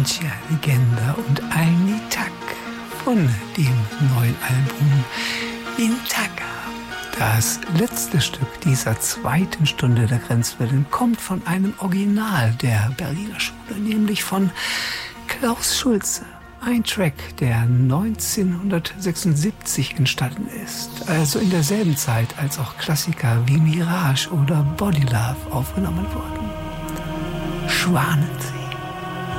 manche Legende und ein Nitak von dem neuen Album Intaka. Das letzte Stück dieser zweiten Stunde der Grenzwellen kommt von einem Original der Berliner Schule, nämlich von Klaus Schulze. Ein Track, der 1976 entstanden ist, also in derselben Zeit, als auch Klassiker wie Mirage oder Body Love aufgenommen wurden. Schwanenzähne.